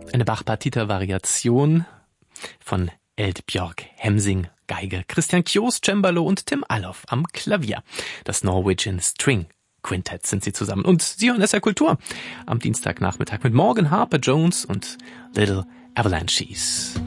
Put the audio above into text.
Eine Bach-Partita-Variation von Eldbjörg Hemsing, Geige, Christian Kjos, Cembalo und Tim Alloff am Klavier. Das Norwegian String Quintett sind sie zusammen. Und Sie hören SR Kultur am Dienstagnachmittag mit Morgan Harper Jones und Little Avalanches.